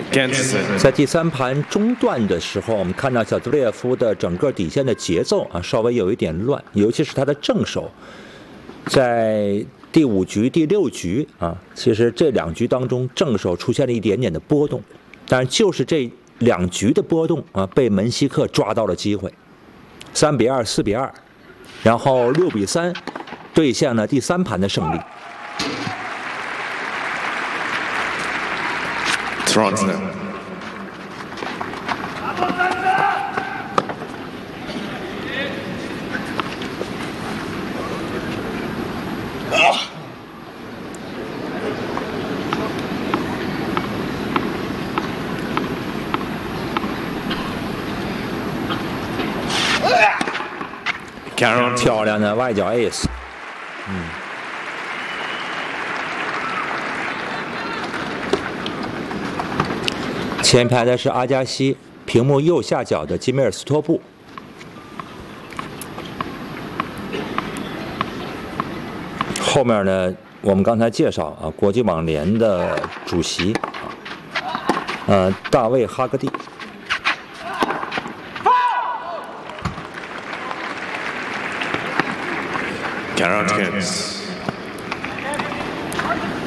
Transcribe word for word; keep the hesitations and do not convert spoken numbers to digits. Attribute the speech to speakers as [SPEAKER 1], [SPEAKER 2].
[SPEAKER 1] 在第三盘中段的时候，我们看到小兹列夫的整个底线的节奏啊，稍微有一点乱，尤其是他的正手，在第五局、第六局啊，其实这两局当中正手出现了一点点的波动，但就是这两局的波动啊，被门希克抓到了机会，三比二、四比二，然后六比三，兑现了第三盘的胜利。
[SPEAKER 2] Toronto. Carroll
[SPEAKER 1] 漂亮的外角 ace， 嗯。前排的是阿加西，屏幕右下角的吉米尔斯托布。后面呢，我们刚才介绍啊，国际网联的主席啊，呃，大卫哈格蒂。
[SPEAKER 2] Carroll Kids.